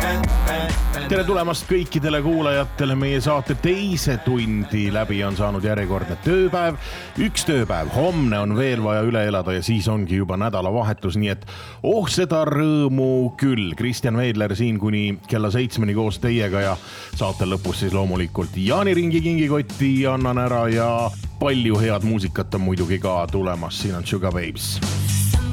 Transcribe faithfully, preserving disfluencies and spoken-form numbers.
tere tulemast kõikidele kuulajatele, meie saate teise tundi läbi on saanud järjekordne tööpäev, üks tööpäev, homne on veel vaja üle elada ja siis ongi juba nädalavahetus, nii et oh seda rõõmu küll. Kristjan Veedler siin kuni kella seitsmeni koos teiega ja saate lõpus siis loomulikult Jaaniringi kingikotti annan ära ja palju head muusikat on muidugi ka tulemas, siin on Sugar Babes.